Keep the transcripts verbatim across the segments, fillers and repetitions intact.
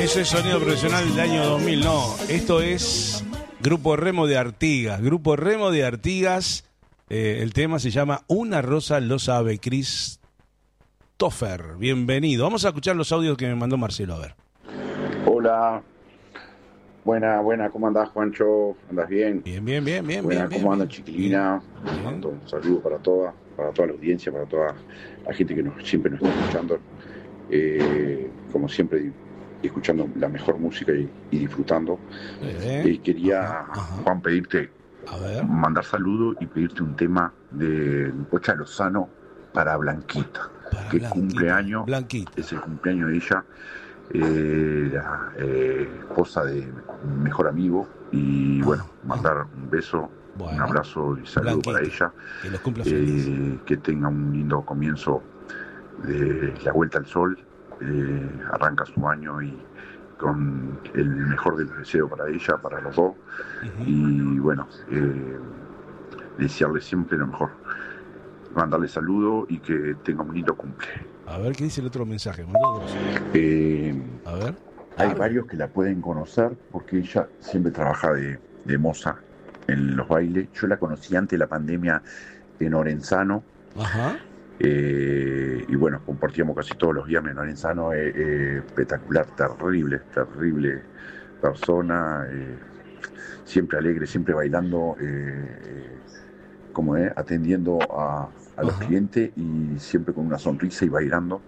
Eso es sonido profesional del año dos mil, no. Esto es Grupo Remo de Artigas. Grupo Remo de Artigas. Eh, el tema se llama Una Rosa lo sabe, Christopher. Bienvenido. Vamos a escuchar los audios que me mandó Marcelo, a ver. Hola. Buena, buena. ¿Cómo andás, Juancho? ¿Andás bien? Bien, bien, bien, bien. Buena, bien, ¿cómo bien, anda, Chiquilina? Bien. Mando un saludo para toda, para toda la audiencia, para toda la gente que nos, siempre nos está escuchando. Eh, como siempre, escuchando la mejor música y, y disfrutando. Eh, eh, quería, ajá, ajá. Juan, pedirte, A ver. mandar saludos y pedirte un tema de Pocha Lozano para Blanquita, Para que Blanquita, cumpleaños, Blanquita. es el cumpleaños de ella, eh, la eh, esposa de mi mejor amigo, y Ah, bueno, ah. mandar un beso, Bueno. un abrazo y saludo Blanquita, para ella, que los cumpla feliz. eh, que tenga un lindo comienzo de la vuelta al sol, eh, arranca su año y con el mejor del deseo para ella, para los dos, Uh-huh. y bueno, eh, desearle siempre lo mejor, mandarle saludo y que tenga un lindo cumple. A ver qué dice el otro mensaje. Mandó dos. Eh, A ver. hay Largo. varios que la pueden conocer porque ella siempre trabaja de, de moza en los bailes. Yo la conocí antes de la pandemia en Orenzano. Ajá. Eh, y bueno, compartíamos casi todos los viernes en Orenzano. Eh, eh, espectacular, terrible, terrible persona, eh, siempre alegre, siempre bailando, eh, eh, como es, atendiendo a, a los Ajá. clientes y siempre con una sonrisa y bailando.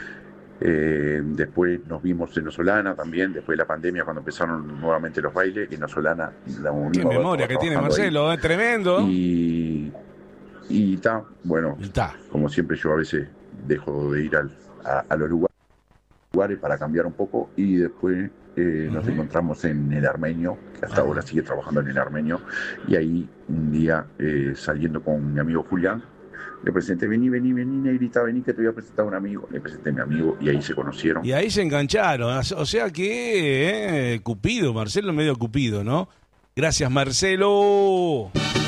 Eh, después nos vimos en Osolana también, después de la pandemia, cuando empezaron nuevamente los bailes, en Osolana la Qué unimos memoria que tiene trabajando ahí. Marcelo, ¿eh? Tremendo. Y y está, bueno, Y está. como siempre yo a veces dejo de ir al, a, a los lugares para cambiar un poco y después eh, nos Ujú. encontramos en el Armenio, que hasta Ajá. ahora sigue trabajando en el Armenio, y ahí un día eh, saliendo con mi amigo Julián, le presenté, vení, vení, vení, negrita, vení que te voy a presentar a un amigo, le presenté a mi amigo y ahí se conocieron. Y ahí se engancharon. O sea que, eh, Cupido, Marcelo medio Cupido, ¿no? Gracias, Marcelo.